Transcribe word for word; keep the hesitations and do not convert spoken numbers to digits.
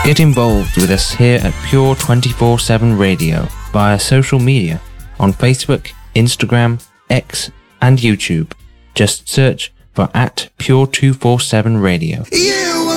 Get involved with us here at Pure twenty-four seven Radio via social media on Facebook, Instagram, X and YouTube. Just search for at Pure two forty-seven Radio. You